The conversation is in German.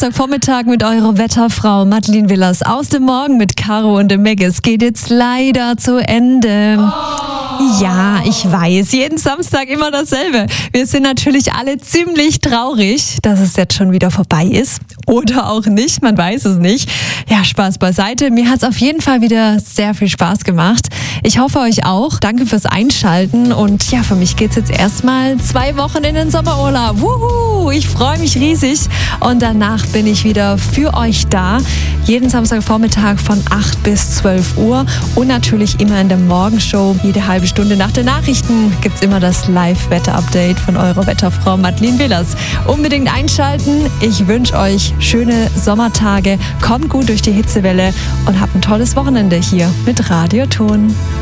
Samstagvormittag mit eurer Wetterfrau Madeleine Willers aus dem Morgen mit Caro und dem Meg. Es geht jetzt leider zu Ende. Ja, ich weiß, jeden Samstag immer dasselbe. Wir sind natürlich alle ziemlich traurig, dass es jetzt schon wieder vorbei ist. Oder auch nicht, man weiß es nicht. Ja, Spaß beiseite. Mir hat es auf jeden Fall wieder sehr viel Spaß gemacht. Ich hoffe euch auch. Danke fürs Einschalten. Und ja, für mich geht's jetzt erstmal 2 Wochen in den Sommerurlaub. Wuhu! Ich freue mich riesig. Und danach bin ich wieder für euch da. Jeden Samstagvormittag von 8 bis 12 Uhr. Und natürlich immer in der Morgenshow. Jede halbe Stunde nach den Nachrichten gibt's immer das Live-Wetter-Update von eurer Wetterfrau Madeleine Willers. Unbedingt einschalten. Ich wünsche euch schöne Sommertage. Kommt gut durch die Hitzewelle und habt ein tolles Wochenende hier mit Radio Ton.